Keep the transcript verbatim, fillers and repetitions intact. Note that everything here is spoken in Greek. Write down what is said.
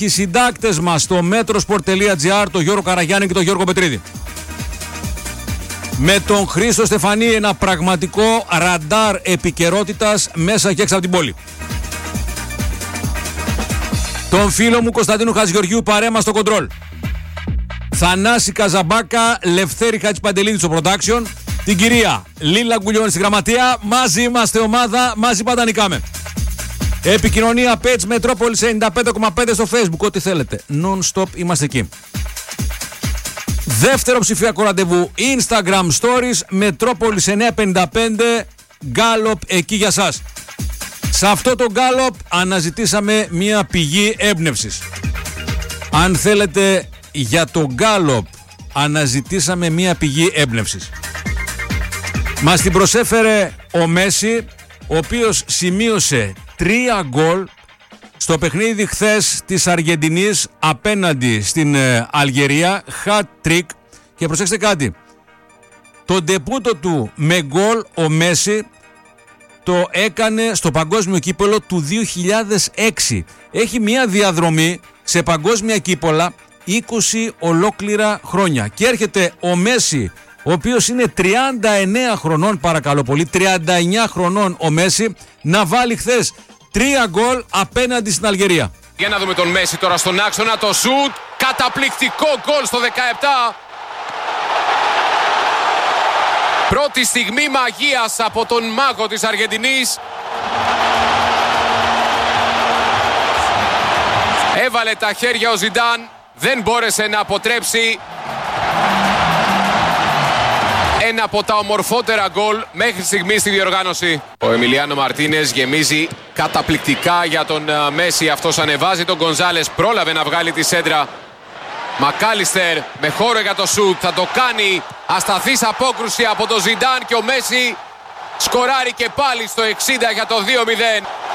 Οι συντάκτες μας στο metrosport τελεία gr, τον Γιώργο Καραγιάννη και τον Γιώργο Πετρίδη. Με τον Χρήστο Στεφανή, ένα πραγματικό ραντάρ επικαιρότητας μέσα και έξω από την πόλη. Τον φίλο μου Κωνσταντίνου Χατζηγεωργίου παρέμα στο κοντρόλ. Θανάση Καζαμπάκα, Λευθέρη Χατζηπαντελίδη στο production. Την κυρία Λίλα Γκουλιώνη στη γραμματεία. Μαζί είμαστε ομάδα, μαζί πάντα νικάμε. Επικοινωνία page Metropolis ενενήντα πέντε κόμμα πέντε στο Facebook, ό,τι θέλετε. Non-stop είμαστε εκεί. Δεύτερο ψηφιακό ραντεβού, Instagram Stories, Metropolis εννιακόσια πενήντα πέντε, Gallup εκεί για σας. Σε αυτό το Gallup αναζητήσαμε μια πηγή έμπνευσης. Αν θέλετε, για το Gallup αναζητήσαμε μια πηγή έμπνευσης. Μας την προσέφερε ο Μέση, ο οποίος σημείωσε τρία γκολ στο παιχνίδι χθες της Αργεντινής απέναντι στην ε, Αλγερία, hat trick, και προσέξτε κάτι, το ντεπούτο του με γκολ ο Μέση το έκανε στο παγκόσμιο κύπελλο του δύο χιλιάδες έξι. Έχει μια διαδρομή σε παγκόσμια κύπελλα είκοσι ολόκληρα χρόνια και έρχεται ο Μέση, ο οποίος είναι τριάντα εννέα χρονών, παρακαλώ πολύ, τριάντα εννέα χρονών ο Μέση, να βάλει χθες τρία γκολ απέναντι στην Αλγερία. Για να δούμε τον Μέση τώρα στον άξονα, το σουτ, καταπληκτικό γκολ στο δεκαεπτά. Πρώτη στιγμή μαγείας από τον μάγο της Αργεντινής. Έβαλε τα χέρια ο Ζιντάν, δεν μπόρεσε να αποτρέψει ένα από τα ομορφότερα γκολ μέχρι στιγμή στη διοργάνωση. Ο Εμιλιάνο Μαρτίνες γεμίζει καταπληκτικά για τον Μέση. Αυτός ανεβάζει τον Γκονζάλες, πρόλαβε να βγάλει τη σέντρα. Μακάλιστερ με χώρο για το σουτ, θα το κάνει. Ασταθής απόκρουση από τον Ζιντάν και ο Μέση σκοράρει και πάλι στο εξήντα για το δύο μηδέν.